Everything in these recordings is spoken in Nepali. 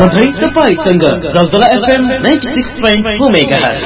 सधैँ तपाईसँग जलजला FM 96.4 मेगाहर्ज।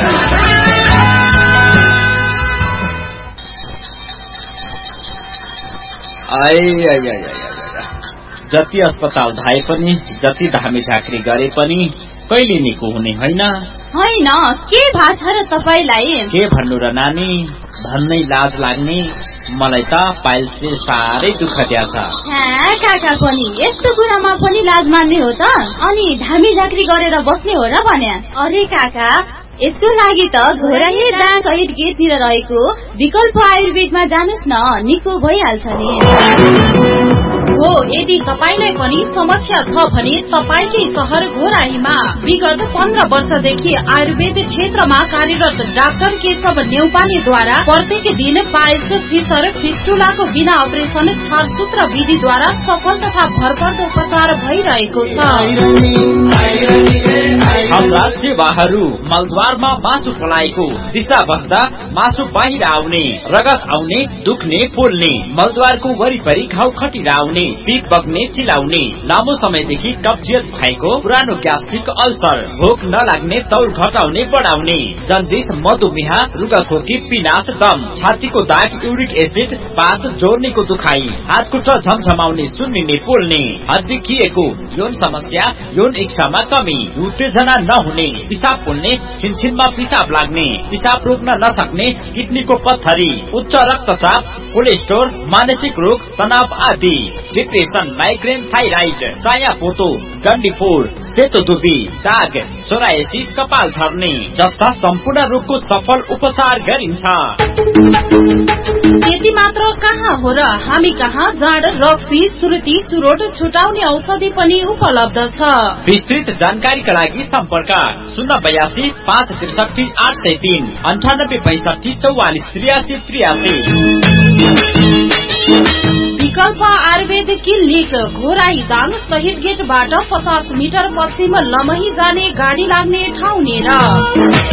जति अस्पताल धाए पनि, जति धामी झाँक्री गरे पनि कहिले निको हुने होइन। होइन, के भाष र तपाईलाई? के भन्नु र नानी, भन्नै लाज लाग्ने। मलाई त पाइल्सले साह्रै दुःख दिएछ। काका पनि यस्तो कुरामा पनि लाज मान्ने हो त? अनि धामी झाँक्री गरेर बस्ने हो र भने? अरे काका, यसको लागि त घोराही दाङ सहित गेटतिर रहेको विकल्प आयुर्वेदमा जानुस् न, निको भइहाल्छ नि। हो, यदि तपाईलाई पनि समस्या छ भने तपाईकै शहर घोराहीमा विगत 15 वर्षदेखि आयुर्वेद क्षेत्रमा कार्यरत डाक्टर केशव नेउपानेद्वारा प्रत्येक दिन पाइल्स, फिसर, फिस्टुलाको बिना अपरेसन छारसूत्र विधिद्वारा सफल तथा भरपर्दो उपचार भइरहेको छ। हाम्रा सेवाहरू मलद्वारमा मासु फलाएको, दिशा बस्दा मासु बाहिर आउने, रगत आउने, दुख्ने, पोल्ने, मलद्वारको वरिपरि घाउ खटिरा आउने, पिप बग्ने, चिलाउने, लामो समयदेखि कब्जियत भएको, पुरानो ग्यास्ट्रिक अल्सर, भोक नलाग्ने, तौल घटाउने बढाउने, जन्डिस, मधुमेह, रुगाखोकी, पिनास, दम, छातीको दाग, युरिक एसिड, पात जोर्नीको दुखाइ, हात खुट्टा झमझमाउने, सुन्निने, पोल्ने, हड्डी खिएको, यौन समस्या, यौन इच्छामा कमी, उत्तेजना नहुने, पिसाब पोल्ने, छिनछिनमा पिसाब लाग्ने, पिसाब रोक्न नसक्ने, किडनीको पत्थरी, उच्च रक्तचाप, कोलेस्ट्रोल, मानसिक रोग, तनाव आदि, डिप्रेसन, माइग्रेन, थाइराइड, चायापोतो, डन्डीफोर, सेतो दुबी, दाग, सोरायसिस, कपाल झर्ने जस्ता सम्पूर्ण रोगको सफल उपचार गरिन्छ। त्यति मात्र कहाँ हो र, हामी कहाँ जाँड, रक्सी, सुर्ती, चुरोट छुटाउने औषधि पनि उपलब्ध छ। विस्तृत जानकारीका लागि सम्पर्क 082 563 803 98 65 44 83 83। विकल्प आयुर्वेद क्लिनिक घोराही दाङ शहीद गेटबाट 50 मिटर पश्चिम लमही जाने गाडी लाग्ने ठाउँ नेर।